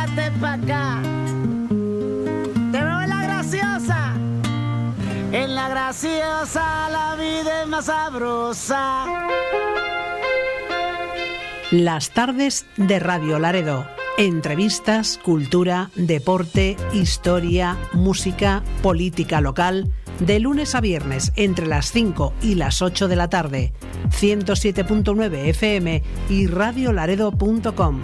vete pa' acá. Te veo en la graciosa. En la graciosa la vida es más sabrosa. Las tardes de Radio Laredo. Entrevistas, cultura, deporte, historia, música, política local. De lunes a viernes entre las 5 y las 8 de la tarde. 107.9 FM y radiolaredo.com.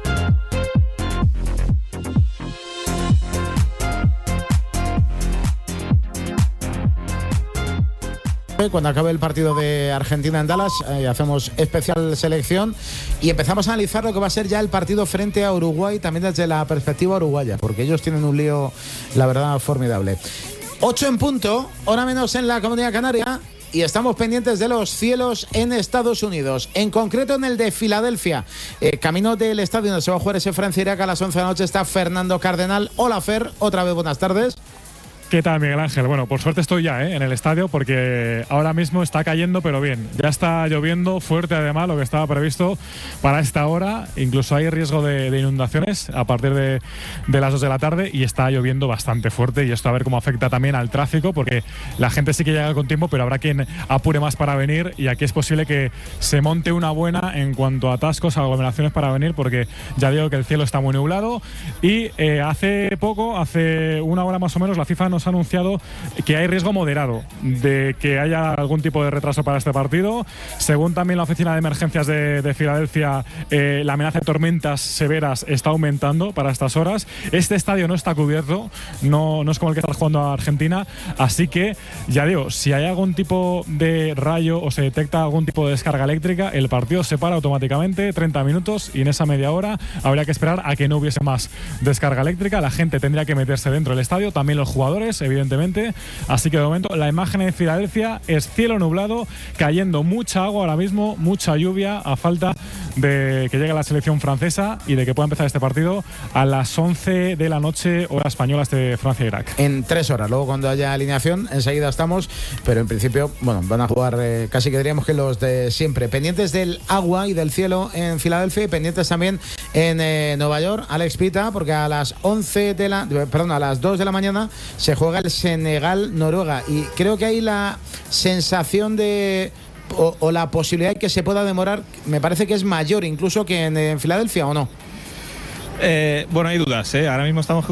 Cuando acabe el partido de Argentina en Dallas, hacemos especial selección y empezamos a analizar lo que va a ser ya el partido frente a Uruguay, también desde la perspectiva uruguaya, porque ellos tienen un lío, la verdad, formidable. 8 en punto, hora menos en la Comunidad Canaria, y estamos pendientes de los cielos en Estados Unidos, en concreto en el de Filadelfia. Camino del estadio donde se va a jugar ese Francia-Irak a las 11 de la noche está Fernando Cardenal. Hola, Fer, otra vez buenas tardes. ¿Qué tal, Miguel Ángel? Bueno, por suerte estoy ya en el estadio porque ahora mismo está cayendo, pero bien. Ya está lloviendo fuerte, además, lo que estaba previsto para esta hora. Incluso hay riesgo de inundaciones a partir de las 2 de la tarde y está lloviendo bastante fuerte. Y esto a ver cómo afecta también al tráfico, porque la gente sí que llega con tiempo, pero habrá quien apure más para venir. Y aquí es posible que se monte una buena en cuanto a atascos, aglomeraciones para venir, porque ya digo que el cielo está muy nublado. Y hace una hora más o menos, la FIFA nos ha anunciado que hay riesgo moderado de que haya algún tipo de retraso para este partido. Según también la Oficina de Emergencias de Filadelfia, la amenaza de tormentas severas está aumentando para estas horas. Este estadio no está cubierto, no es como el que está jugando a Argentina, así que ya digo, si hay algún tipo de rayo o se detecta algún tipo de descarga eléctrica, el partido se para automáticamente 30 minutos y en esa media hora habría que esperar a que no hubiese más descarga eléctrica. La gente tendría que meterse dentro del estadio, también los jugadores, evidentemente. Así que de momento la imagen de Filadelfia es cielo nublado, cayendo mucha agua ahora mismo, mucha lluvia, a falta de que llegue la selección francesa y de que pueda empezar este partido a las 11 de la noche, hora española, este Francia-Irak. En 3 horas, luego cuando haya alineación, enseguida estamos, pero en principio, bueno, van a jugar casi que diríamos que los de siempre. Pendientes del agua y del cielo en Filadelfia y pendientes también en Nueva York, Alex Pita, porque a las 2 de la mañana se juega el Senegal-Noruega y creo que hay la sensación de o la posibilidad de que se pueda demorar, me parece que es mayor incluso que en Filadelfia, ¿o no? Bueno, hay dudas, ahora mismo estamos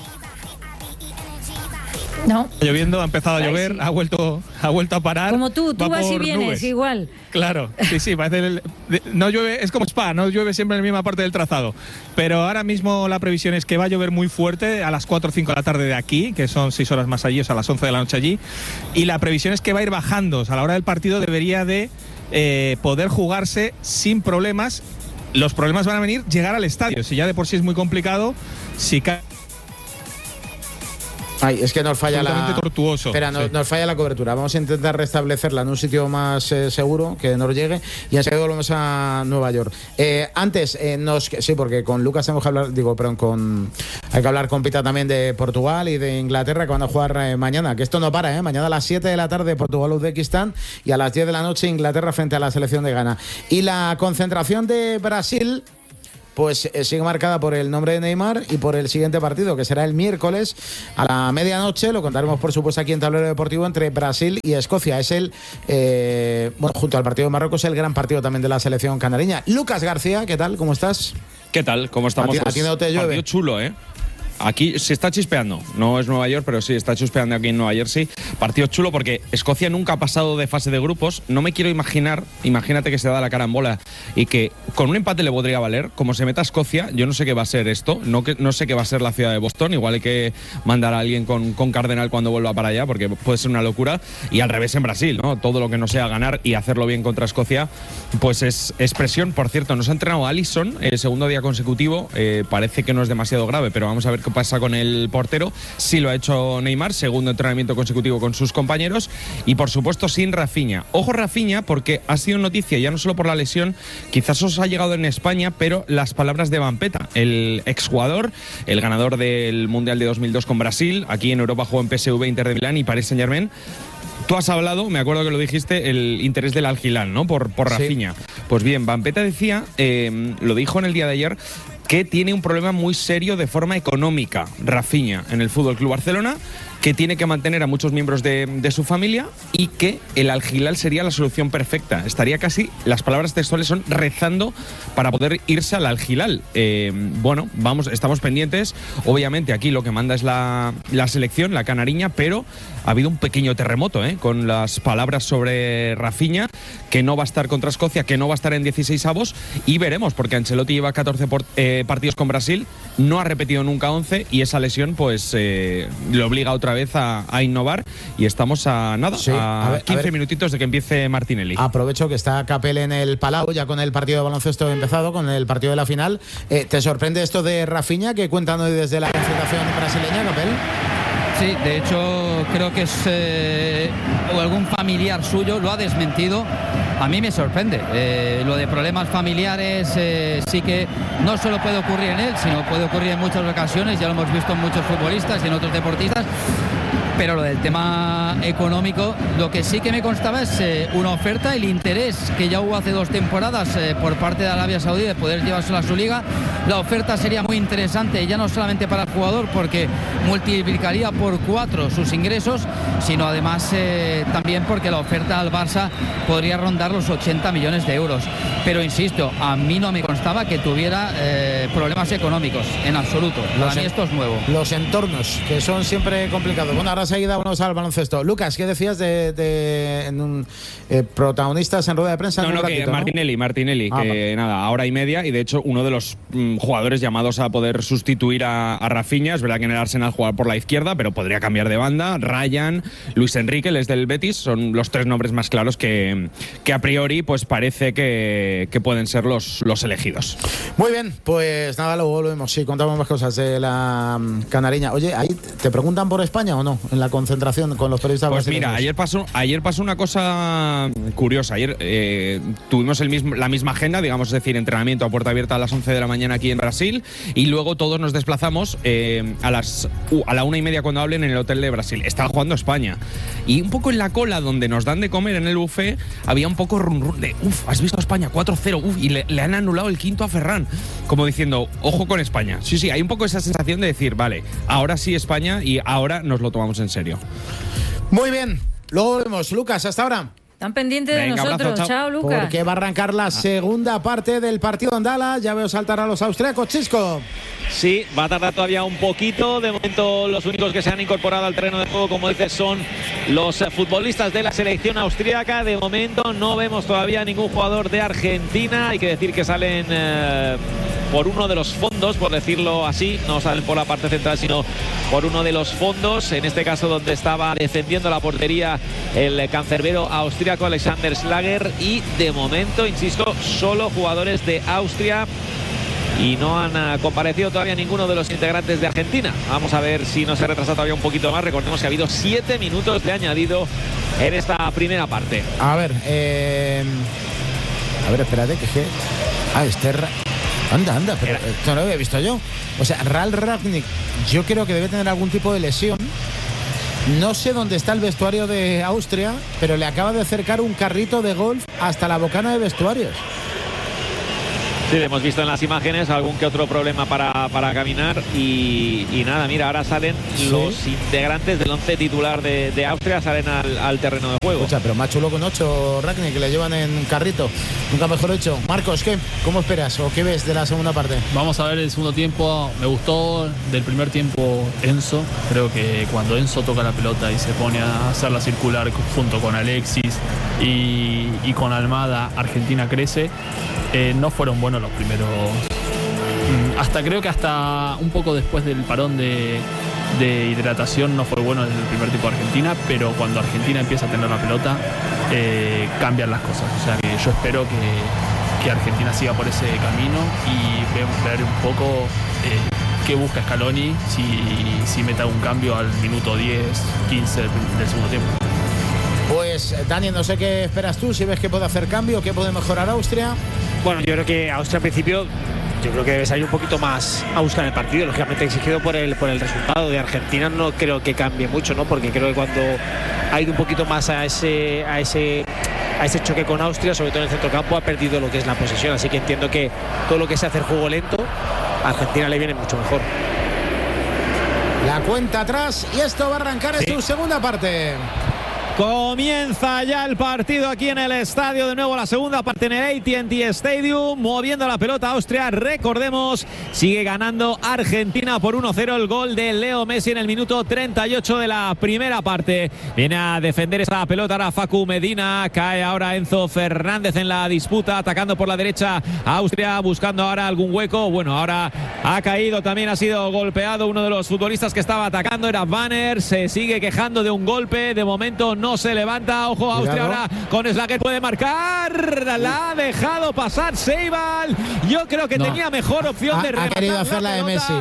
no lloviendo, ha empezado a llover, ha vuelto a parar. Como tú vas y vienes, nubes. Igual. Claro, sí, parece no llueve, es como Spa, no llueve siempre en la misma parte del trazado. Pero ahora mismo la previsión es que va a llover muy fuerte a las 4 o 5 de la tarde de aquí, que son 6 horas más allí, o sea, a las 11 de la noche allí. Y la previsión es que va a ir bajando, o sea, a la hora del partido debería de poder jugarse sin problemas. Los problemas van a venir llegar al estadio, si ya de por sí es muy complicado, si cae. Ay, es que nos falla tortuoso. Espera, nos falla la cobertura. Vamos a intentar restablecerla en un sitio más seguro, que nos llegue, y enseguida volvemos a Nueva York. Antes, sí, porque con Lucas tenemos que hablar, hay que hablar con Pita también de Portugal y de Inglaterra, que van a jugar mañana, que esto no para, mañana a las 7 de la tarde Portugal-Uzbekistán y a las 10 de la noche Inglaterra frente a la selección de Ghana. Y la concentración de Brasil, pues sigue marcada por el nombre de Neymar y por el siguiente partido, que será el miércoles a la medianoche. Lo contaremos, por supuesto, aquí en Tablero Deportivo, entre Brasil y Escocia. Es junto al partido de Marruecos, el gran partido también de la selección canariña. Lucas García, ¿qué tal? ¿Cómo estás? ¿Qué tal? ¿Cómo estamos? ¿A ti no te llueve? Partido chulo, Aquí se está chispeando, no es Nueva York, pero sí, está chispeando aquí en Nueva Jersey. Partido chulo porque Escocia nunca ha pasado de fase de grupos. No me quiero imagínate que se da la carambola y que con un empate le podría valer. Como se meta a Escocia, yo no sé qué va a ser esto, no sé qué va a ser la ciudad de Boston. Igual hay que mandar a alguien con Cardenal cuando vuelva para allá, porque puede ser una locura. Y al revés en Brasil, ¿no? Todo lo que no sea ganar y hacerlo bien contra Escocia, pues es presión. Por cierto, nos ha entrenado Alisson el segundo día consecutivo. Parece que no es demasiado grave, pero vamos a ver qué pasa con el portero. Sí lo ha hecho Neymar, segundo entrenamiento consecutivo con sus compañeros, y por supuesto sin Rafinha. Ojo Rafinha, porque ha sido noticia ya no solo por la lesión, quizás os ha llegado en España, pero las palabras de Vampeta, el exjugador, el ganador del Mundial de 2002 con Brasil, aquí en Europa jugó en PSV, Inter de Milán y Paris Saint-Germain. Tú has hablado, me acuerdo que lo dijiste, el interés del Al Hilal, ¿no? Por Rafinha. Sí. Pues bien, Vampeta decía, lo dijo en el día de ayer, que tiene un problema muy serio de forma económica, Rafinha, en el FC Barcelona, que tiene que mantener a muchos miembros de su familia y que el Al Hilal sería la solución perfecta. Estaría casi, las palabras textuales son rezando para poder irse al Al Hilal. Bueno, estamos pendientes. Obviamente aquí lo que manda es la selección, la canariña, pero ha habido un pequeño terremoto con las palabras sobre Rafinha, que no va a estar contra Escocia, que no va a estar en 16avos, y veremos, porque Ancelotti lleva 14 partidos con Brasil, no ha repetido nunca 11 y esa lesión pues le obliga otra vez a innovar, y estamos a 15 minutitos de que empiece Martinelli. Aprovecho que está Capel en el Palau, ya con el partido de baloncesto empezado, con el partido de la final. ¿Te sorprende esto de Rafinha, que cuentan hoy desde la concentración brasileña, Capel? Sí, de hecho creo que es algún familiar suyo lo ha desmentido. A mí me sorprende. Lo de problemas familiares sí que no solo puede ocurrir en él, sino puede ocurrir en muchas ocasiones. Ya lo hemos visto en muchos futbolistas y en otros deportistas. Pero lo del tema económico, lo que sí que me constaba es una oferta, el interés que ya hubo hace 2 temporadas por parte de Arabia Saudí de poder llevárselo a su liga. La oferta sería muy interesante, ya no solamente para el jugador, porque multiplicaría por 4 sus ingresos, sino además también porque la oferta al Barça podría rondar los 80 millones de euros. Pero insisto, a mí no me constaba que tuviera problemas económicos, en absoluto. Para mí esto es nuevo. Los entornos, que son siempre complicados. Bueno, ahora seguida vamos al baloncesto. Lucas, ¿qué decías de protagonistas en rueda de prensa? Que Martinelli, que nada, hora y media, y de hecho uno de los jugadores llamados a poder sustituir a Rafinha. Es verdad que en el Arsenal juega por la izquierda, pero podría cambiar de banda. Ryan, Luis Enrique, el del Betis, son los 3 nombres más claros que a priori pues parece que pueden ser los elegidos. Muy bien, pues nada, luego volvemos. Sí, contamos más cosas de la canariña. Oye, ¿ahí te preguntan por España o no? En la concentración con los periodistas brasileños. Mira, ayer pasó una cosa curiosa. Ayer tuvimos la misma agenda, digamos, es decir, entrenamiento a puerta abierta a las 11 de la mañana aquí en Brasil, y luego todos nos desplazamos a la 1:30 cuando hablen en el hotel de Brasil. Estaba jugando España, y un poco en la cola donde nos dan de comer en el buffet había un poco rum de ¿has visto España? 4-0, y le han anulado el quinto a Ferran, como diciendo, ojo con España. Sí, hay un poco esa sensación de decir, vale, ahora sí España y ahora nos lo tomamos en serio. Muy bien, luego vemos. Lucas, hasta ahora. Están pendientes de nosotros. Abrazo, chao, Lucas. Porque va a arrancar la segunda parte del partido andala. Ya veo saltar a los austriacos, Chisco. Sí, va a tardar todavía un poquito. De momento los únicos que se han incorporado al terreno de juego, como dices, son los futbolistas de la selección austríaca. De momento no vemos todavía ningún jugador de Argentina. Hay que decir que salen por uno de los fondos, por decirlo así. No salen por la parte central, sino por uno de los fondos. En este caso donde estaba defendiendo la portería el cancerbero austríaco Alexander Schlager. Y de momento, insisto, solo jugadores de Austria. Y no han comparecido todavía ninguno de los integrantes de Argentina. Vamos a ver si no se retrasa todavía un poquito más. Recordemos que ha habido 7 minutos de añadido en esta primera parte. A ver, espérate, que Anda, pero esto no lo había visto yo. O sea, Ralf Rangnick, yo creo que debe tener algún tipo de lesión. No sé dónde está el vestuario de Austria, pero le acaba de acercar un carrito de golf hasta la bocana de vestuarios. Sí, hemos visto en las imágenes algún que otro problema para caminar y nada, mira, ahora salen los integrantes del 11 titular de Austria, salen al terreno de juego. O sea, pero más chulo con 8, Rangnick, que le llevan en carrito. Nunca mejor hecho. Marcos, ¿cómo esperas o qué ves de la segunda parte? Vamos a ver el segundo tiempo. Me gustó del primer tiempo Enzo. Creo que cuando Enzo toca la pelota y se pone a hacerla circular junto con Alexis y con Almada, Argentina crece. No fueron buenos los primeros. Creo que hasta un poco después del parón de hidratación no fue bueno el primer tiempo de Argentina, pero cuando Argentina empieza a tener la pelota cambian las cosas. O sea que yo espero que Argentina siga por ese camino y ver un poco qué busca Scaloni, si meta un cambio al minuto 10, 15 del segundo tiempo. Pues Dani, no sé qué esperas tú, si ves que puede hacer cambio, que puede mejorar Austria. Bueno, yo creo que Austria al principio que debe salir un poquito más a buscar el partido, lógicamente exigido por el resultado de Argentina. No creo que cambie mucho, ¿no? Porque creo que cuando ha ido un poquito más a ese choque con Austria, sobre todo en el centrocampo, ha perdido lo que es la posesión. Así que entiendo que todo lo que se hace el juego lento a Argentina le viene mucho mejor. La cuenta atrás y esto va a arrancar en su segunda parte. Comienza ya el partido aquí en el estadio, de nuevo la segunda parte en el AT&T Stadium, moviendo la pelota Austria, recordemos, sigue ganando Argentina por 1-0, el gol de Leo Messi en el minuto 38 de la primera parte. Viene a defender esta pelota ahora Facu Medina, cae ahora Enzo Fernández en la disputa, atacando por la derecha Austria, buscando ahora algún hueco, bueno, ahora ha caído, también ha sido golpeado uno de los futbolistas que estaba atacando, era Banner, se sigue quejando de un golpe, de momento no se levanta, ojo Austria ahora con Schlager, puede marcar, la ha dejado pasar Seibal, yo creo que tenía mejor opción de rematar. Ha querido hacer la de Messi.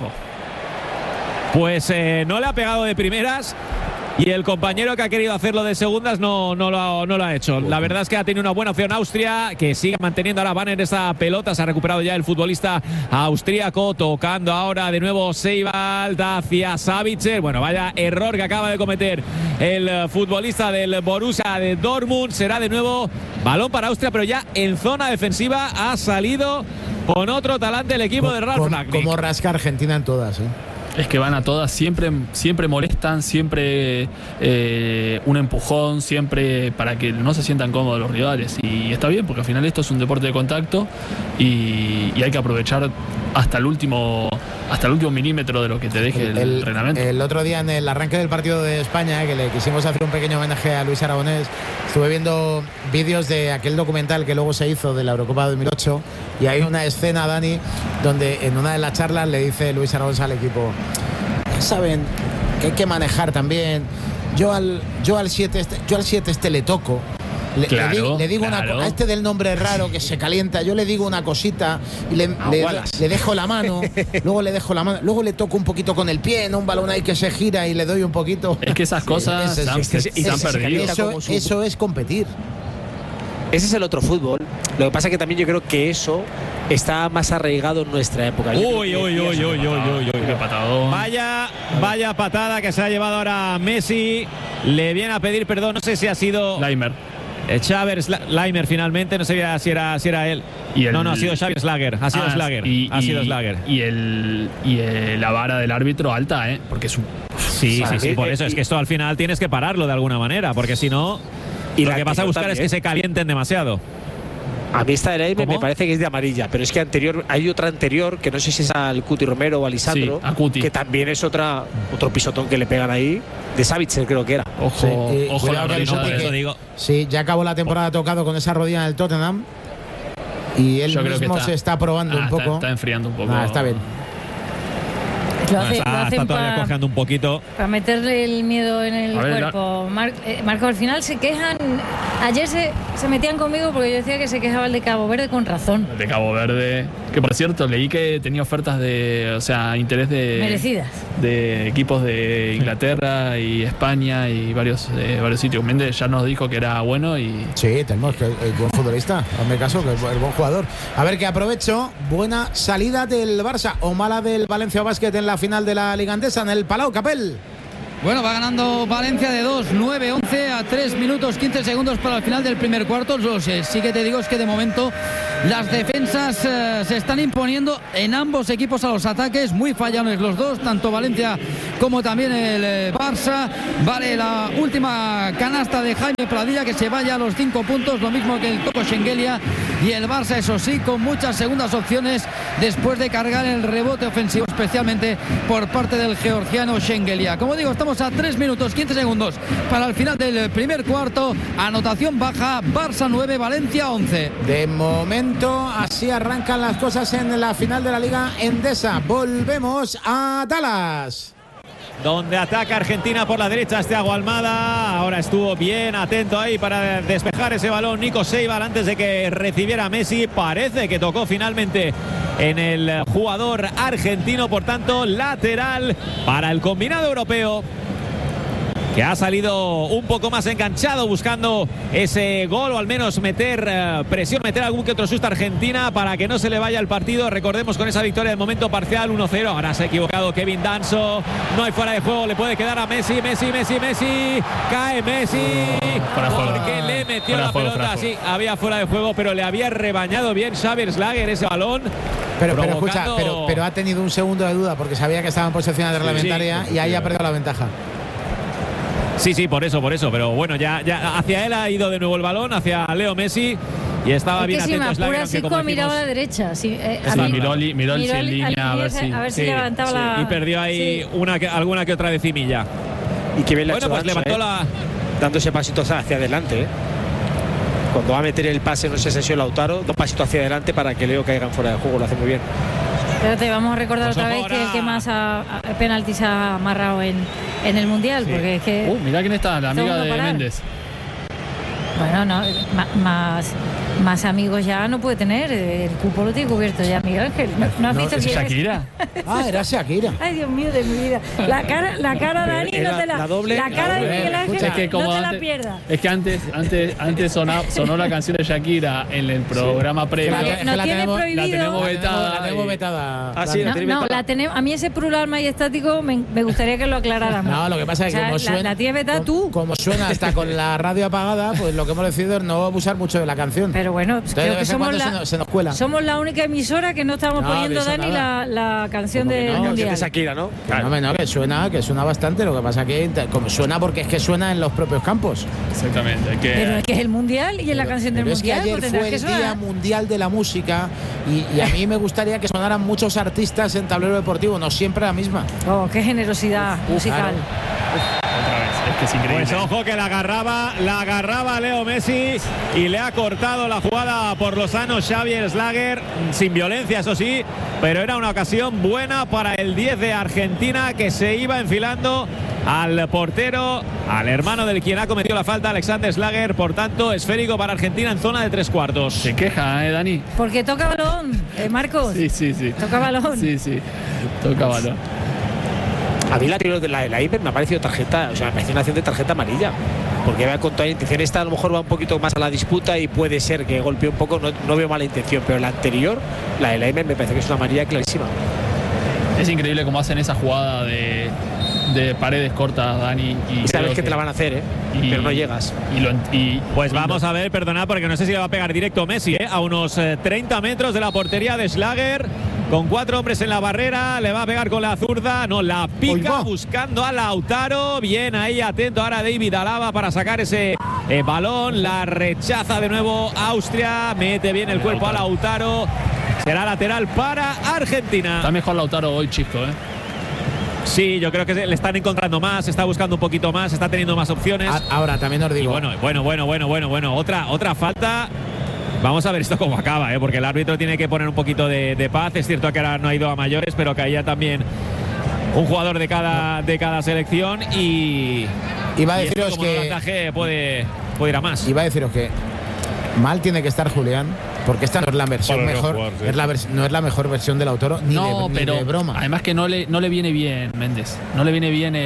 Pues no le ha pegado de primeras. Y el compañero que ha querido hacerlo de segundas no lo ha hecho. La verdad es que ha tenido una buena opción Austria, que sigue manteniendo ahora Banner esa pelota. Se ha recuperado ya el futbolista austríaco, tocando ahora de nuevo Seibald hacia Savitzer. Bueno, vaya error que acaba de cometer el futbolista del Borussia de Dortmund. Será de nuevo balón para Austria, pero ya en zona defensiva ha salido con otro talante el equipo de Ralf Rangnick. Como rasca Argentina en todas, Es que van a todas, siempre molestan, siempre un empujón, siempre para que no se sientan cómodos los rivales. Y está bien, porque al final esto es un deporte de contacto y hay que aprovechar hasta el último milímetro de lo que te deje el entrenamiento. El otro día en el arranque del partido de España, que le quisimos hacer un pequeño homenaje a Luis Aragonés, estuve viendo vídeos de aquel documental que luego se hizo de la Eurocopa 2008 y hay una escena, Dani, donde en una de las charlas le dice Luis Aragonés al equipo: saben que hay que manejar también, yo al 7 este le toco. Le digo una cosa, a este del nombre raro que se calienta, yo le digo una cosita y le dejo la mano, luego le dejo la mano, luego le toco un poquito con el pie, en un balón ahí que se gira y le doy un poquito. Es que esas cosas se han perdido. Eso es competir. Ese es el otro fútbol. Lo que pasa es que también yo creo que eso está más arraigado en nuestra época. Uy. Qué patadón. Vaya patada que se ha llevado ahora Messi. Le viene a pedir perdón, no sé si ha sido Leimer. Xaver Leimer finalmente, no sabía si era él. No, ha sido Xavier Schlager. Ha sido Schlager. Y la vara del árbitro alta, porque es un. Sí, por eso es que esto al final tienes que pararlo de alguna manera, porque si no, lo que vas a buscar es que se calienten demasiado. A mí esta de Leimer me parece que es de amarilla, pero es que hay otra anterior, que no sé si es al Cuti Romero o a Lisandro, que también es otro pisotón que le pegan ahí, de Savitzer creo que era. Ojo la rodilla, eso digo. Sí, ya acabó la temporada tocado con esa rodilla en el Tottenham y él mismo se está probando un poco. Está enfriando un poco. Está bien. Está todavía cojeando un poquito. Para meterle el miedo en el cuerpo. Marco, al final se quejan. Ayer se metían conmigo porque yo decía que se quejaba el de Cabo Verde con razón. El de Cabo Verde, que por cierto leí que tenía ofertas interés de merecidas de equipos de Inglaterra y España y varios sitios. Méndez ya nos dijo que era bueno y sí, tenemos que el buen futbolista, hazme caso, que es el buen jugador. A ver, que aprovecho, buena salida del Barça o mala del Valencia Basket en la final de la Liga Endesa en el Palau Capel. Bueno, va ganando Valencia de 2, 9-11 a 3 minutos 15 segundos para el final del primer cuarto. Sí que te digo es que de momento las defensas se están imponiendo en ambos equipos a los ataques, muy fallables los dos, tanto Valencia como también el Barça. Vale la última canasta de Jaime Pradilla, que se vaya a los 5 puntos, lo mismo que el Toko Schengelia, y el Barça, eso sí, con muchas segundas opciones después de cargar el rebote ofensivo, especialmente por parte del georgiano Schengelia. Como digo, estamos a 3 minutos 15 segundos para el final del primer cuarto. Anotación baja, Barça 9, Valencia 11. De momento así arrancan las cosas en la final de la Liga Endesa. Volvemos a Dallas, donde ataca Argentina por la derecha. Thiago Almada ahora estuvo bien atento ahí para despejar ese balón Nico Seibal antes de que recibiera Messi. Parece que tocó finalmente en el jugador argentino, por tanto lateral para el combinado europeo, que ha salido un poco más enganchado buscando ese gol, o al menos meter presión, meter algún que otro susto a Argentina para que no se le vaya el partido. Recordemos, con esa victoria de momento parcial 1-0. Ahora se ha equivocado Kevin Danso, no hay fuera de juego, le puede quedar a Messi. Cae Messi porque le metió la pelota. Sí, había fuera de juego, pero le había rebañado bien Xavier Schlager ese balón. Pero escucha, pero ha tenido un segundo de duda porque sabía que estaba en posición reglamentaria y ahí ha perdido la ventaja. Sí, por eso. Pero bueno, ya hacia él ha ido de nuevo el balón, hacia Leo Messi. Y estaba bien atento Slager, que como miraba a la derecha. Sí, Miroli en línea, a ver si levantaba la... Y perdió ahí alguna que otra decimilla. Y que bien le ha hecho pues Anso, levantó la... dando ese pasito hacia adelante, Cuando va a meter el pase, no sé si ha sido Lautaro, 2 pasitos hacia adelante para que Leo caiga fuera de juego, lo hace muy bien. Pero te vamos a recordar otra vez que el que más penaltis ha amarrado en el Mundial, porque es que... Mirá quién está, la amiga de Méndez. Bueno, no, más amigos ya no puede tener, el cupo lo tiene cubierto ya Miguel Ángel. ¿No has visto ¿es quién Shakira? Era Shakira. Ay, Dios mío de mi vida. La cara Dani, no te la doble, la cara de Miguel Ángel, es que como no te antes, la pierdas. Es que antes sonó la canción de Shakira en el programa previo. La tenemos vetada. La tenemos vetada. La tenemos. A mí ese plural majestático me gustaría que lo aclaráramos. No, lo que pasa es que como suena, la tienes vetada tú. Como suena hasta con la radio apagada, pues lo que hemos decidido es no abusar mucho de la canción. Pero bueno, creo que se nos cuela. Somos la única emisora que no estamos poniendo, Dani, la canción del Mundial. De Shakira, ¿no? Claro, que suena bastante. Lo que pasa que como suena porque es que suena en los propios campos. Exactamente. Pero es que es el Mundial y es la canción del Mundial. Es que ayer fue el Día Mundial de la Música y a mí me gustaría que sonaran muchos artistas en tablero deportivo, no siempre la misma. Oh, qué generosidad musical. Otra vez, es que es increíble. Pues ojo que la agarraba Leo Messi y le ha cortado la jugada por lo sano Xavi Slager, sin violencia, eso sí, pero era una ocasión buena para el 10 de Argentina, que se iba enfilando al portero, al hermano del quien ha cometido la falta, Alexander Slager. Por tanto, esférico para Argentina en zona de 3/4. Se queja, Dani. Porque toca balón, Marcos. Sí. Toca balón. Sí, toca balón. A mí la de la Iber me ha parecido tarjeta, o sea, me parece una acción de tarjeta amarilla. Porque va con toda la intención. Esta a lo mejor va un poquito más a la disputa y puede ser que golpee un poco, no veo mala intención, pero la anterior, la de la Iber, me parece que es una amarilla clarísima. Es increíble cómo hacen esa jugada de paredes cortas, Dani. Y sabes que te la van a hacer, pero no llegas. Pues vamos a ver, perdonad, porque no sé si le va a pegar directo Messi, a unos 30 metros de la portería de Slager. Con 4 hombres en la barrera, le va a pegar con la zurda, no, la pica buscando a Lautaro. Bien ahí, atento ahora David Alaba para sacar ese balón. La rechaza de nuevo Austria, mete bien el cuerpo a Lautaro. Será lateral para Argentina. Está mejor Lautaro hoy, Chisco, Sí, yo creo que le están encontrando más, está buscando un poquito más, está teniendo más opciones. Ahora también os digo. Bueno, otra falta. Vamos a ver esto cómo acaba, porque el árbitro tiene que poner un poquito de paz. Es cierto que ahora no ha ido a mayores, pero que caía también un jugador de cada selección y iba a deciros que puede ir a más. Iba a deciros que mal tiene que estar Julián, porque esta no es la versión mejor, no es la mejor versión del Lautaro, ni de broma. Además que no le viene bien Méndez, no le viene bien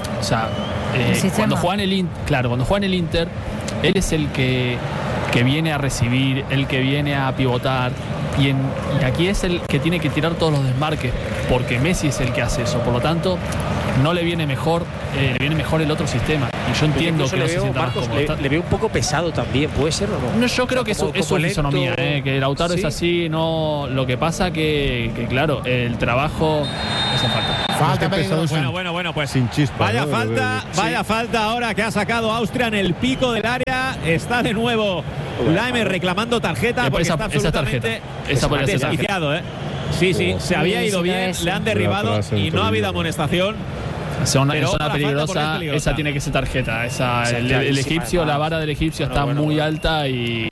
cuando juega en el Inter, él es el que viene a recibir, el que viene a pivotar, y aquí es el que tiene que tirar todos los desmarques, porque Messi es el que hace eso. Por lo tanto, no le viene mejor, le viene mejor el otro sistema. Y yo entiendo que no se sienta más cómodo. Le veo un poco pesado también, ¿puede ser o no? No, yo creo que es su fisonomía, que Lautaro es así, no. Lo que pasa que claro, el trabajo hace falta. Bueno, pues sin chispa. Vaya falta ahora que ha sacado Austria en el pico del área. Está de nuevo Laimer reclamando tarjeta, porque está absolutamente desquiciado, Sí, se había ido bien, le han derribado y no ha habido amonestación. En zona peligrosa, esa tiene que ser tarjeta. El egipcio, la vara del egipcio está muy alta y...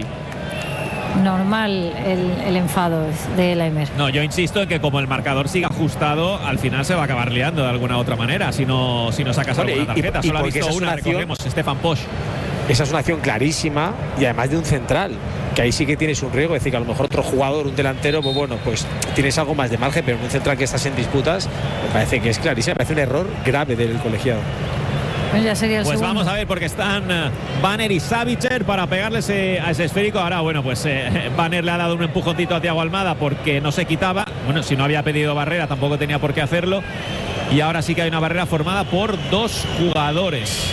Normal el enfado de Laimer. No, yo insisto en que como el marcador siga ajustado, al final se va a acabar liando de alguna otra manera si no sacas alguna tarjeta. Solo ha visto una, recordemos, Stefan Posch. Esa es una acción clarísima y además de un central, que ahí sí que tienes un riesgo. Es decir, que a lo mejor otro jugador, un delantero, pues tienes algo más de margen, pero en un central que estás en disputas, me parece que es clarísimo. Me parece un error grave del colegiado. Pues ya sería el segundo. Vamos a ver, porque están Banner y Savitzer para pegarle a ese esférico. Ahora, Banner le ha dado un empujoncito a Thiago Almada porque no se quitaba. Bueno, si no había pedido barrera, tampoco tenía por qué hacerlo. Y ahora sí que hay una barrera formada por 2 jugadores.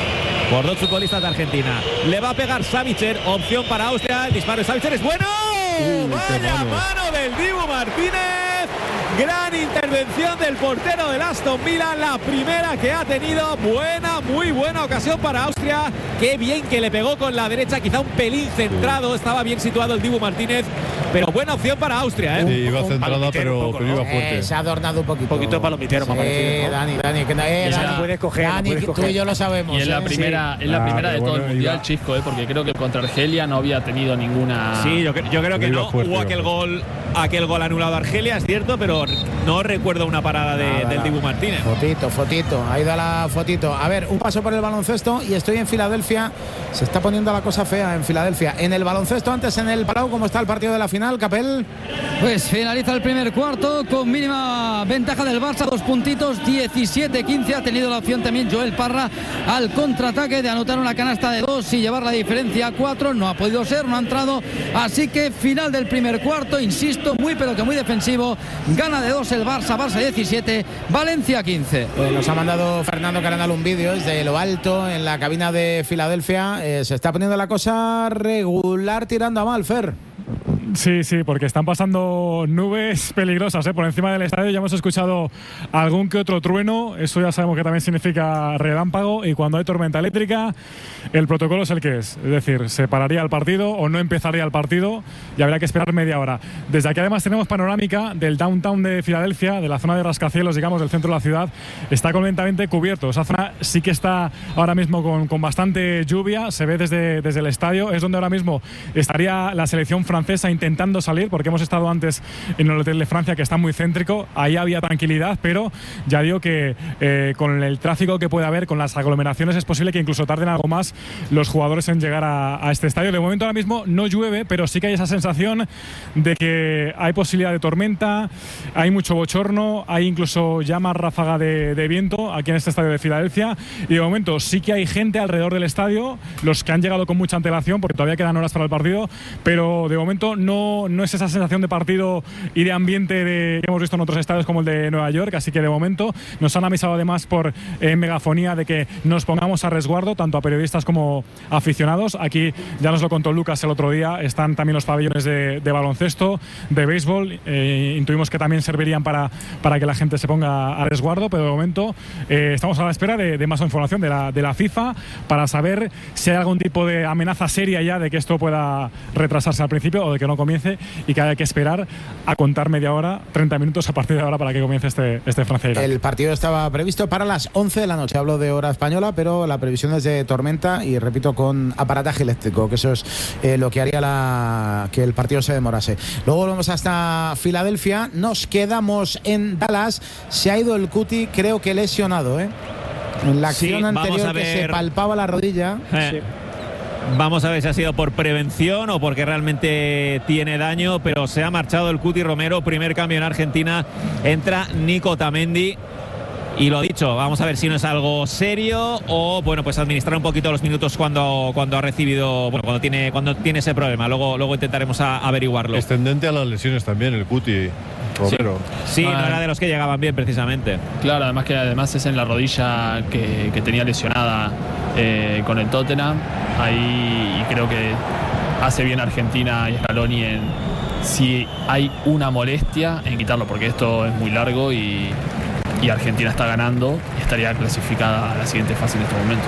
Por 2 futbolistas de Argentina. Le va a pegar Savitzer, opción para Austria. El disparo de Savitzer es bueno. ¡Vaya mano del Dibu Martínez! Gran intervención del portero del Aston Villa, la primera que ha tenido. Muy buena ocasión para Austria. Qué bien que le pegó con la derecha, quizá un pelín centrado. Estaba bien situado el Dibu Martínez, pero buena opción para Austria, ¿eh? Sí, iba centrada, pero iba fuerte. Se ha adornado un poquito. Un poquito palomitero, me ha parecido, ¿no? Dani, que no Dani, puedes coger. Tú y yo lo sabemos. Y es la primera, de todo el mundial, Chisco, porque creo que contra Argelia no había tenido ninguna. Sí, yo creo que no. Hubo aquel gol anulado a Argelia, es cierto, pero no recuerdo una parada del Dibu Martínez. Fotito, ahí da la fotito. A ver, un paso por el baloncesto y estoy en Filadelfia. Se está poniendo la cosa fea en Filadelfia. En el baloncesto, antes en el Palau, ¿cómo está el partido de la final, Capel? Pues finaliza el primer cuarto con mínima ventaja del Barça, 2 puntitos, 17-15. Ha tenido la opción también Joel Parra al contraataque de anotar una canasta de 2 y llevar la diferencia a 4. No ha podido ser, no ha entrado. Así que final del primer cuarto, insisto, muy defensivo. Gana de 2 el Barça 17, Valencia 15. Nos ha mandado Fernando Caranal un vídeo desde lo alto en la cabina de Filadelfia. Se está poniendo la cosa regular tirando a mal, Fer. Sí, porque están pasando nubes peligrosas por encima del estadio. Ya hemos escuchado algún que otro trueno. Eso ya sabemos que también significa relámpago. Y cuando hay tormenta eléctrica, el protocolo es el que es. Es decir, se pararía el partido o no empezaría el partido y habría que esperar media hora. Desde aquí además tenemos panorámica del downtown de Filadelfia, de la zona de rascacielos, digamos, del centro de la ciudad. Está completamente cubierto. Esa zona sí que está ahora mismo con bastante lluvia. Se ve desde el estadio. Es donde ahora mismo estaría la selección francesa intentando salir, porque hemos estado antes en el Hotel de Francia, que está muy céntrico. Ahí había tranquilidad, pero ya digo que con el tráfico que puede haber, con las aglomeraciones, es posible que incluso tarden algo más los jugadores en llegar a este estadio. De momento ahora mismo no llueve, pero sí que hay esa sensación de que hay posibilidad de tormenta, hay mucho bochorno, hay incluso ya más ráfaga de viento aquí en este estadio de Filadelfia, y de momento sí que hay gente alrededor del estadio, los que han llegado con mucha antelación, porque todavía quedan horas para el partido, pero de momento no es esa sensación de partido y de ambiente que hemos visto en otros estadios como el de Nueva York. Así que de momento nos han avisado además por megafonía de que nos pongamos a resguardo, tanto a periodistas como a aficionados. Aquí ya nos lo contó Lucas el otro día, están también los pabellones de baloncesto, de béisbol, intuimos que también servirían para que la gente se ponga a resguardo, pero de momento estamos a la espera de más información de la FIFA para saber si hay algún tipo de amenaza seria ya de que esto pueda retrasarse al principio o de que no comience, y que haya que esperar a contar media hora, 30 minutos a partir de ahora para que comience este Francia-Irak. El partido estaba previsto para las 11 de la noche, hablo de hora española, pero la previsión es de tormenta y, repito, con aparataje eléctrico, que eso es lo que haría que el partido se demorase. Luego volvemos hasta Filadelfia, nos quedamos en Dallas. Se ha ido el Cuti, creo que lesionado, en la acción anterior que se palpaba la rodilla. Sí. Vamos a ver si ha sido por prevención o porque realmente tiene daño, pero se ha marchado el Cuti Romero. Primer cambio en Argentina, entra Nico Otamendi. Y lo dicho, vamos a ver si no es algo serio o, bueno, pues administrar un poquito los minutos cuando ha recibido, bueno, cuando tiene ese problema. Luego intentaremos averiguarlo. Es tendente a las lesiones también el Cuti Romero. Sí, no era de los que llegaban bien precisamente. Claro, además es en la rodilla que tenía lesionada con el Tottenham. Ahí creo que hace bien Argentina y Scaloni en, si hay una molestia, en quitarlo, porque esto es muy largo y Argentina está ganando y estaría clasificada a la siguiente fase en estos momentos.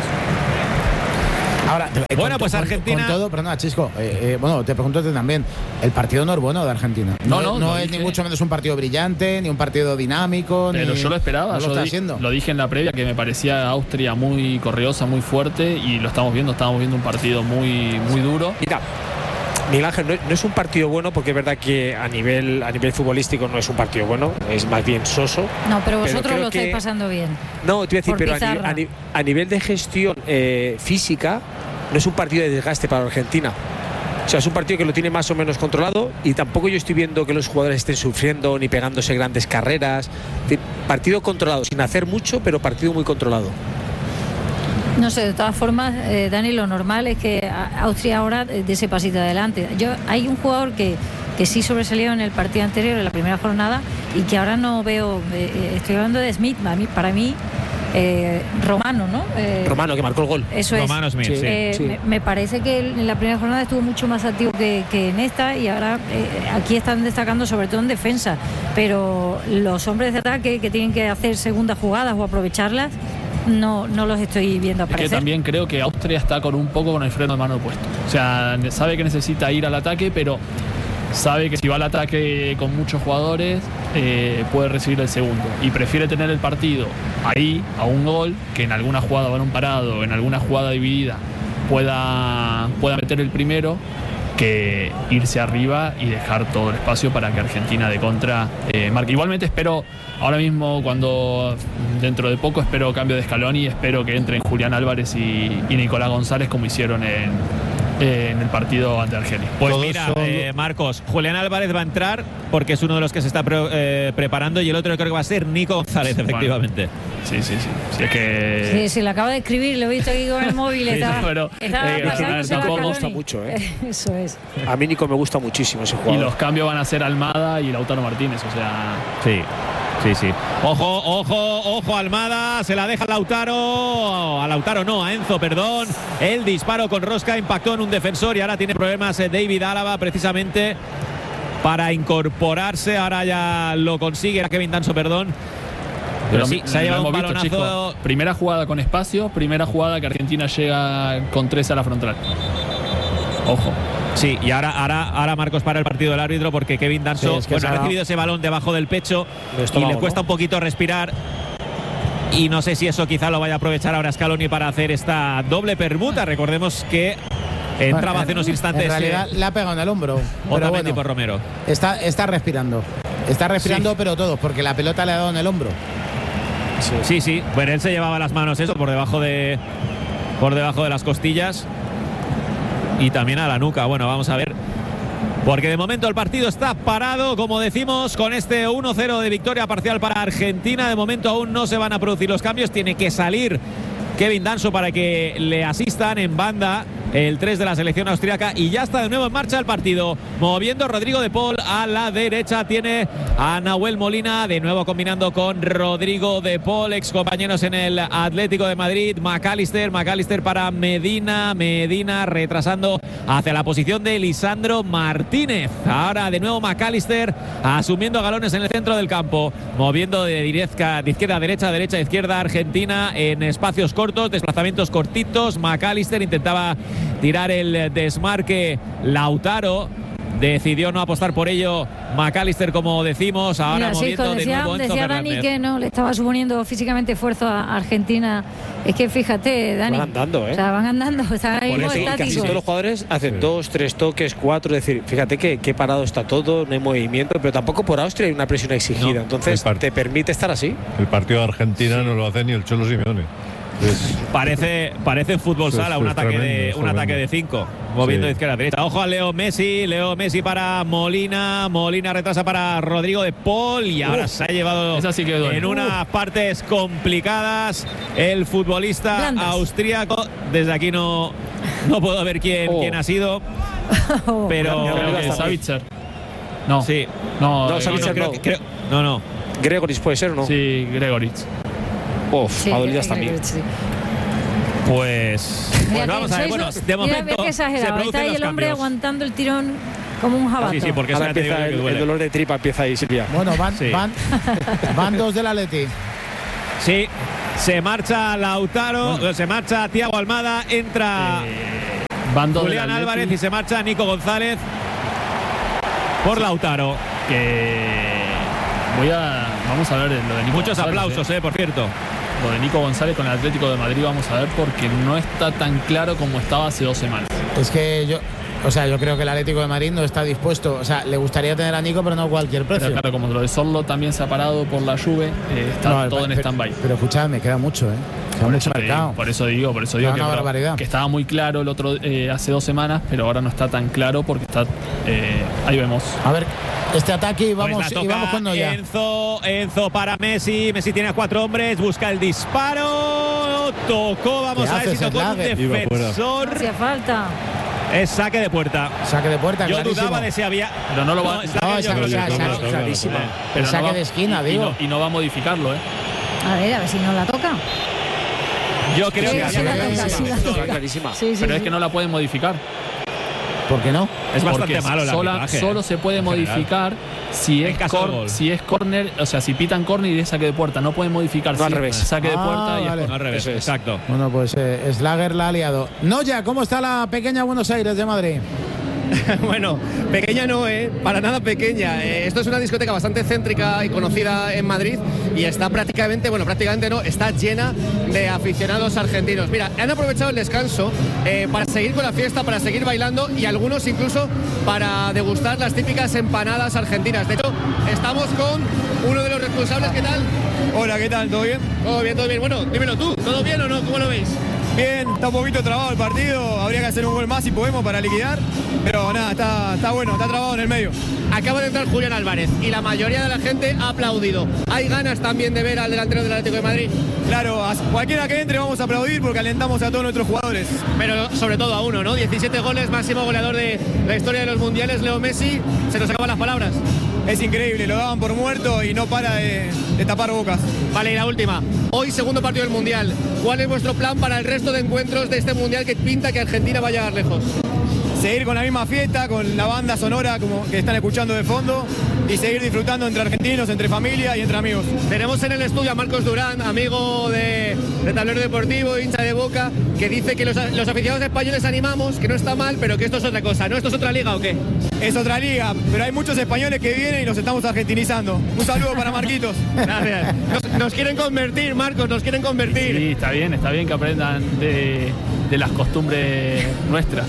Ahora, bueno, pues Argentina. Con todo, perdona, Chisco, bueno, te pregunto también, el partido no es bueno de Argentina. No es ni mucho menos un partido brillante, ni un partido dinámico. Pero yo lo esperaba, lo dije en la previa, que me parecía Austria muy correosa, muy fuerte, y lo estamos viendo un partido muy duro. Mira, Miguel Ángel, no es un partido bueno, porque es verdad que a nivel futbolístico no es un partido bueno, es más bien soso. No, pero vosotros lo estáis pasando bien. No, te iba a decir, pero a nivel de gestión física, no es un partido de desgaste para Argentina. O sea, es un partido que lo tiene más o menos controlado, y tampoco yo estoy viendo que los jugadores estén sufriendo ni pegándose grandes carreras. Partido controlado, sin hacer mucho, pero partido muy controlado. No sé, de todas formas, Dani, lo normal es que Austria ahora dé ese pasito adelante. Hay un jugador que sí sobresalió en el partido anterior, en la primera jornada, y que ahora no veo. Estoy hablando de Smith. Para mí Romano, ¿no? Romano, que marcó el gol. Eso Romano es. Smith, sí. Me parece que en la primera jornada estuvo mucho más activo que en esta, y ahora aquí están destacando sobre todo en defensa, pero los hombres de ataque que tienen que hacer segundas jugadas o aprovecharlas, no los estoy viendo aparecer. Es que también creo que Austria está con el freno de mano puesto. O sea, sabe que necesita ir al ataque, pero sabe que si va al ataque con muchos jugadores puede recibir el segundo, y prefiere tener el partido ahí a un gol, que en alguna jugada balón parado, en alguna jugada dividida pueda meter el primero, que irse arriba y dejar todo el espacio para que Argentina de contra marque. Igualmente espero, ahora mismo, cuando dentro de poco espero cambio de Scaloni, y espero que entren Julián Álvarez y Nicolás González, como hicieron en el partido ante Argelia. Pues mira, Marcos, Julián Álvarez va a entrar porque es uno de los que se está preparando, y el otro creo que va a ser Nico González, efectivamente. Sí. Es que... Sí, lo acaba de escribir, lo he visto aquí con el móvil. Pero Nico me gusta mucho, Eso es. A mí Nico me gusta muchísimo ese jugador. Y los cambios van a ser Almada y Lautaro Martínez, o sea... Sí. Ojo, Almada, se la deja a Enzo, perdón. El disparo con rosca impactó en un defensor y ahora tiene problemas David Álava precisamente para incorporarse. Ahora ya lo consigue, era Kevin Danso, perdón. Pero sí, se ha llevado un balonazo. Chicos, primera jugada con espacio, primera jugada que Argentina llega con 3 a la frontal. Ojo. Sí, y ahora Marcos para el partido del árbitro, porque Kevin Danso ha recibido ese balón debajo del pecho y le cuesta un poquito respirar. Y no sé si eso quizá lo vaya a aprovechar ahora Scaloni para hacer esta doble permuta. Recordemos que entraba hace unos instantes. En realidad le ha pegado en el hombro. Otamendi por Romero. Está respirando. Pero todos, porque la pelota le ha dado en el hombro. Sí. Bueno, él se llevaba las manos por debajo de las costillas. Y también a la nuca. Bueno, vamos a ver, porque de momento el partido está parado, como decimos, con este 1-0 de victoria parcial para Argentina. De momento aún no se van a producir los cambios. Tiene que salir Kevin Danso para que le asistan en banda el 3 de la selección austríaca, y ya está de nuevo en marcha el partido. Moviendo Rodrigo de Paul a la derecha, tiene a Nahuel Molina, de nuevo combinando con Rodrigo de Paul, ex compañeros en el Atlético de Madrid. McAllister para Medina retrasando hacia la posición de Lisandro Martínez. Ahora de nuevo McAllister asumiendo galones en el centro del campo, moviendo de izquierda a derecha, derecha a izquierda Argentina en espacios cortos, desplazamientos cortitos. McAllister intentaba tirar el desmarque, Lautaro decidió no apostar por ello. McAllister, como decimos, ahora moviendo de nuevo Enzo decía Dani que no le estaba suponiendo físicamente esfuerzo a Argentina. Es que fíjate, Dani, van andando, o sea, van andando, están ahí muy estáticos. Casi todos los jugadores hacen 2, 3 toques, 4, es decir, fíjate que parado está todo, no hay movimiento, pero tampoco por Austria hay una presión exigida, entonces te permite estar así. El partido de Argentina no lo hace ni el Cholo Simeone. Parece fútbol sala, un ataque de 5, moviendo de izquierda a derecha. Ojo a Leo Messi para Molina retrasa para Rodrigo de Paul, y ahora se ha llevado en unas partes complicadas el futbolista austríaco. Desde aquí no puedo ver quién ha sido, pero creo que Savitzer. No. Gregoritsch puede ser, ¿o no? Sí, Gregoritsch. Adolías también. Pues vamos a ver. Bueno, de momento qué exagerado. Está ahí el hombre aguantando el tirón como un jabato. Sí, porque ahora empieza el dolor de tripa, empieza ahí, Silvia. Bueno, van 2 del Atleti. Sí, se marcha Lautaro, se marcha Thiago Almada, entra Julián Álvarez y se marcha Nico González por Lautaro. Vamos a ver lo de Nico Muchos González, aplausos, por cierto. Lo de Nico González con el Atlético de Madrid vamos a ver, porque no está tan claro como estaba hace 2 semanas. Es que yo creo que el Atlético de Madrid no está dispuesto, le gustaría tener a Nico, pero no a cualquier precio. Pero claro, como lo de Sorlo también se ha parado por la Juve, está todo en stand-by. Pero escúchame, queda mucho, queda mucho mercado. Por eso digo que estaba muy claro el otro hace 2 semanas, pero ahora no está tan claro porque está ahí vemos. A ver, este ataque y vamos con Noya. Enzo para Messi tiene a 4 hombres, busca el disparo, tocó, vamos a ver si tocó un defensor. Hacía falta. Es saque de puerta. Yo clarísimo. dudaba de si había. Pero no lo va. Clarísimo. El saque de esquina, digo. Y no va a modificarlo, A ver si no la toca. Yo creo que sí la toca, sí la toca. Clarísima. Sí, Pero es sí. que no la pueden modificar. ¿Por qué no? es bastante Porque malo el arbitraje, solo se puede en general. modificar si En es, caso de gol. si es córner, o sea, si pitan córner y es saque de puerta. No pueden modificar No, si al es revés. saque de puerta y es vale. córner. No, al revés, Eso es. exacto. Bueno, pues Slager la ha liado. Noya, ¿cómo está la pequeña Buenos Aires de Madrid? Bueno, pequeña no, para nada pequeña. Esto es una discoteca bastante céntrica y conocida en Madrid y está prácticamente no, está llena de aficionados argentinos. Mira, han aprovechado el descanso para seguir con la fiesta, para seguir bailando y algunos incluso para degustar las típicas empanadas argentinas. De hecho, estamos con uno de los responsables. ¿Qué tal? Hola, ¿qué tal? ¿Todo bien? Todo bien, todo bien. Bueno, dímelo tú, ¿todo bien o no? ¿Cómo lo veis? Bien, está un poquito trabado el partido, habría que hacer un gol más si podemos para liquidar, pero nada, está bueno, está trabado en el medio. Acaba de entrar Julián Álvarez y la mayoría de la gente ha aplaudido. ¿Hay ganas también de ver al delantero del Atlético de Madrid? Claro, a cualquiera que entre vamos a aplaudir porque alentamos a todos nuestros jugadores. Pero sobre todo a uno, ¿no? 17 goles, máximo goleador de la historia de los mundiales, Leo Messi. Se nos acaban las palabras. Es increíble, lo daban por muerto y no para de tapar bocas. Vale, y la última. Hoy segundo partido del Mundial. ¿Cuál es vuestro plan para el resto de encuentros de este Mundial que pinta que Argentina va a llegar lejos? Seguir con la misma fiesta, con la banda sonora como que están escuchando de fondo y seguir disfrutando entre argentinos, entre familia y entre amigos. Tenemos en el estudio a Marcos Durán, amigo de Tablero Deportivo, hincha de Boca, que dice que los aficionados españoles animamos, que no está mal, pero que esto es otra cosa. ¿No? ¿Esto es otra liga o qué? Es otra liga, pero hay muchos españoles que vienen y los estamos argentinizando. Un saludo para Marquitos. Gracias. Nos quieren convertir, Marcos, nos quieren convertir. Sí, está bien que aprendan de las costumbres nuestras.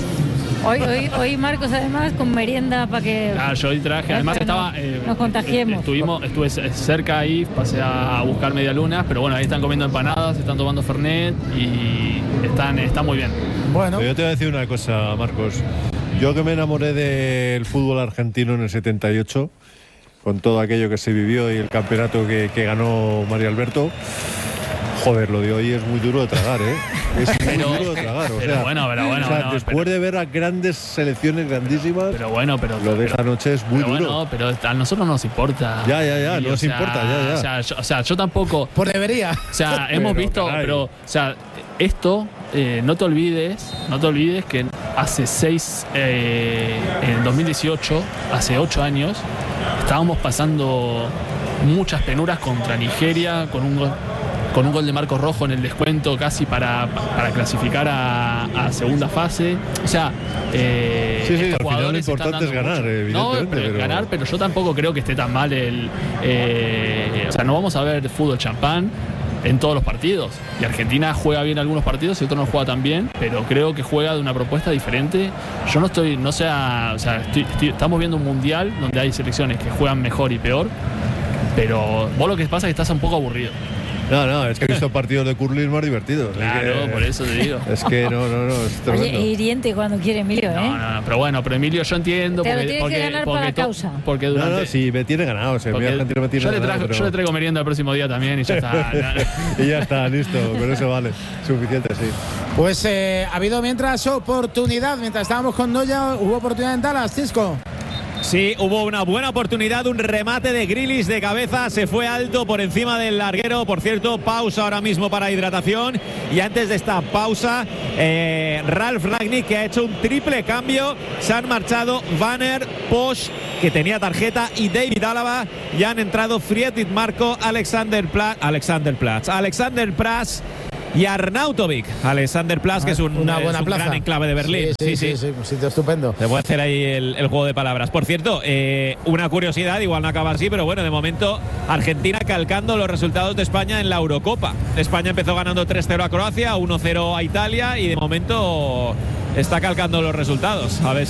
Hoy Marcos, además, con merienda para que. Claro, yo hoy traje, además estaba. Nos contagiemos. Estuve cerca ahí, pasé a buscar medialunas, pero bueno, ahí están comiendo empanadas, están tomando Fernet y están muy bien. Bueno. Yo te voy a decir una cosa, Marcos. Yo que me enamoré del fútbol argentino en el 78, con todo aquello que se vivió y el campeonato que ganó Mario Alberto. Joder, lo de hoy es muy duro de tragar, ¿eh? Es muy duro de tragar. O sea, después de ver a grandes selecciones grandísimas, lo de esta noche es muy duro. Bueno, pero a nosotros no nos importa. Ya, no nos importa, ya. O sea, yo tampoco. Pues debería. O sea, hemos visto, caray. pero, o sea, esto, no te olvides que en 2018, hace 8 años, estábamos pasando muchas penuras contra Nigeria con un gol de Marcos Rojo en el descuento casi para clasificar a segunda fase. O sea, sí, al final lo importante es ganar, evidentemente. Pero yo tampoco creo que esté tan mal o sea, no vamos a ver fútbol champán en todos los partidos. Y Argentina juega bien algunos partidos y otros no juega tan bien, pero creo que juega de una propuesta diferente. Yo estamos viendo un mundial donde hay selecciones que juegan mejor y peor, pero vos lo que pasa es que estás un poco aburrido. No, es que he visto partidos de curling más divertidos. Claro, por eso te digo. Es que no, es tremendo. Oye, hiriente cuando quiere Emilio, ¿eh? No, pero Emilio yo entiendo. Pero tienes que ganar por la causa. Porque durante, No, sí, me tiene ganado. yo le traigo merienda el próximo día también y ya está. Y ya está, listo. Con eso vale. Suficiente, sí. Pues ha habido mientras estábamos con Noya, hubo oportunidad en Dallas, Cisco. Sí, hubo una buena oportunidad, un remate de Grealish de cabeza, se fue alto por encima del larguero. Por cierto, pausa ahora mismo para hidratación. Y antes de esta pausa, Ralf Rangnick, que ha hecho un triple cambio. Se han marchado Vanner, Posch, que tenía tarjeta, y David Álava. Y han entrado Friedrich Marko, Alexander Pras y Arnautovic. Alexander Plas, que es una buena plaza, gran enclave de Berlín. Sí, un sitio estupendo. Se puede hacer ahí el juego de palabras. Por cierto, una curiosidad, igual no acaba así, pero bueno, de momento Argentina calcando los resultados de España en la Eurocopa. España empezó ganando 3-0 a Croacia, 1-0 a Italia y de momento está calcando los resultados. A ver